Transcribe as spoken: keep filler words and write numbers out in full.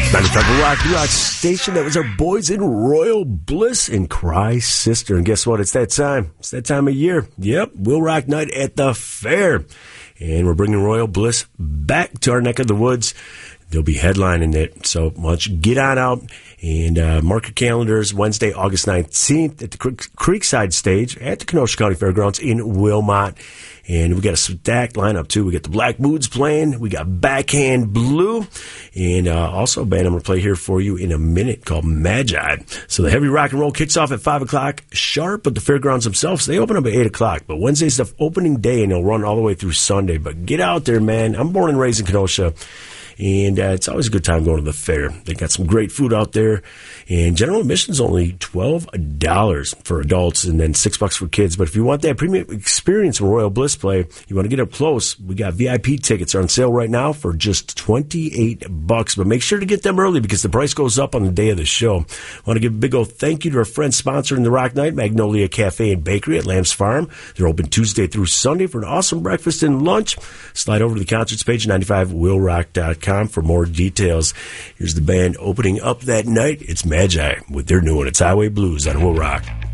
ninety-five Rock, the Rock station. That was our boys in Royal Bliss and Cry Sister. And guess what? It's that time. It's that time of year. Yep, Will Rock Night at the fair. And we're bringing Royal Bliss back to our neck of the woods. They'll be headlining it. So why don't you get on out and uh, mark your calendars. Wednesday, August nineteenth at the Creekside Stage at the Kenosha County Fairgrounds in Wilmot. And we got a stacked lineup, too. We got the Black Moods playing. We got Backhand Blue. And uh, also a band I'm going to play here for you in a minute called Magi. So the heavy rock and roll kicks off at five o'clock sharp, but the fairgrounds themselves, they open up at eight o'clock. But Wednesday's the opening day, and they'll run all the way through Sunday. But get out there, man. I'm born and raised in Kenosha. And uh, it's always a good time going to the fair. They got some great food out there. And general admission is only twelve dollars for adults and then six bucks for kids. But if you want that premium experience when Royal Bliss play, you want to get up close, we got V I P tickets are on sale right now for just twenty-eight bucks. But make sure to get them early because the price goes up on the day of the show. I want to give a big old thank you to our friends sponsoring the Rock Night, Magnolia Cafe and Bakery at Lamb's Farm. They're open Tuesday through Sunday for an awesome breakfast and lunch. Slide over to the concerts page at ninety-five will rock dot com for more details. Here's the band opening up that night. It's Magi with their new one. It's Highway Blues on Will Rock.